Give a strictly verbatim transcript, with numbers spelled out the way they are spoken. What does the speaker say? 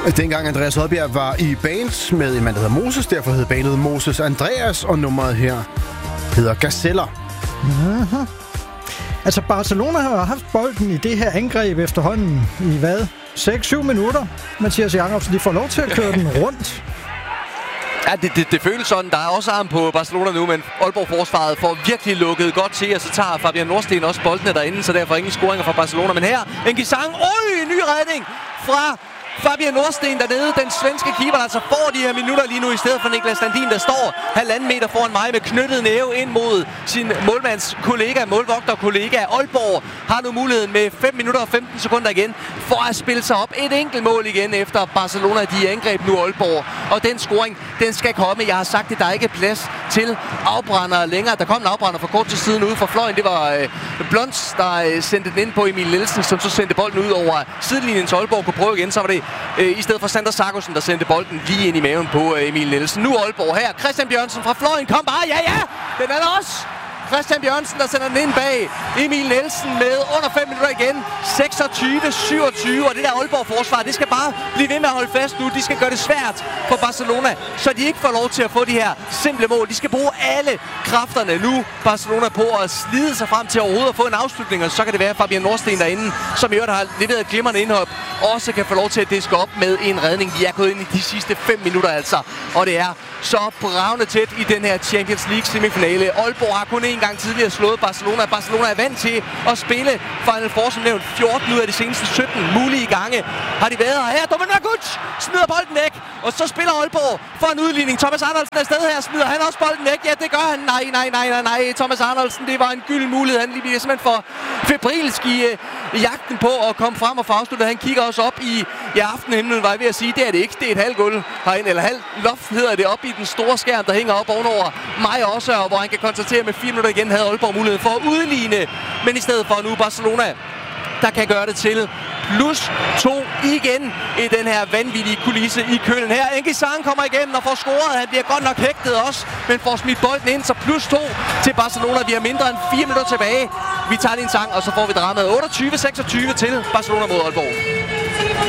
Dengang Andreas Oddbjerg var i band med en mand, der hedder Moses, derfor hed bandet Moses Andreas, og nummeret her hedder Gazeller. Mm-hmm. Altså, Barcelona har haft bolden i det her angreb efterhånden i hvad? seks syv minutter. Mathias Jacobsen, de får lov til at køre den rundt. Ja, det, det, det føles sådan. Der er også arm på Barcelona nu, men Aalborg-forsvaret får virkelig lukket godt til, og så tager Fabian Nordsten også boldene derinde, så derfor ingen scoringer fra Barcelona. Men her, en Gisang. Øj, en ny redning fra Fabian Nordsten dernede, den svenske keeper, der altså får de her minutter lige nu, i stedet for Niklas Landin, der står halvanden meter foran mig med knyttet næve ind mod sin målmandskollega, målvogterkollega. Aalborg har nu muligheden med fem minutter og femten sekunder igen for at spille sig op et enkelt mål igen efter Barcelona. De angreb nu Aalborg, og den scoring, den skal komme. Jeg har sagt det, der er ikke plads til afbrænder længere. Der kom en afbrænder for kort tid siden ude fra fløjen. Det var øh, Blons, der øh, sendte den ind på Emil Nielsen, som så sendte bolden ud over sidelinjen, så Aalborg kunne prøve igen. Så var det øh, i stedet for Sander Sargussen, der sendte bolden lige ind i maven på øh, Emil Nielsen. Nu Aalborg her. Christian Bjørnsen fra fløjen. Kom bare. Ja, ja! Den er der også! Christian Bjørnsen, der sender den ind bag Emil Nielsen med under fem minutter igen. seksogtyve syvogtyve, og det der Aalborg-forsvar, det skal bare blive ved med at holde fast nu. De skal gøre det svært for Barcelona, så de ikke får lov til at få de her simple mål. De skal bruge alle kræfterne nu, Barcelona, på at slide sig frem til overhovedet at få en afslutning, og så kan det være Fabian Nordsten derinde, som i øvrigt har leveret et glimrende indhop, også kan få lov til at diske op med en redning. De er gået ind i de sidste fem minutter altså, og det er så bravende tæt i den her Champions League semifinale. Aalborg har kun en gang tidligere slået Barcelona. Barcelona er vant til at spille Final Four, som nævnt, fjorten ud af de seneste sytten mulige gange har de været her. Domen Markuc smider bolden væk, og så spiller Aalborg for en udligning. Thomas Arnoldsen er afsted her, smider han også bolden væk. Ja, det gør han. Nej, nej, nej, nej, nej. Thomas Arnoldsen, det var en gylden mulighed. Han bliver simpelthen for febrilsk i uh, jagten på at komme frem og få afsluttet. Han kigger også op i, i aftenhimlen, var jeg ved at sige. Det er det ikke. Det er et halvt gulv herinde, eller halv loft hedder det, op i den store skærm, der hænger op ovenover mig også, og hvor han kan konstatere, med fire minutter igen havde Aalborg mulighed for at udligne. Men i stedet for nu Barcelona, der kan gøre det til plus to igen i den her vanvittige kulisse i Køln her. Engisang kommer igennem og får scoret. Han bliver godt nok hægtet også, men får smidt bolden ind, så plus to til Barcelona. Vi har mindre end fire minutter tilbage. Vi tager en sang, og så får vi dramaet otteogtyve seksogtyve til Barcelona mod Aalborg.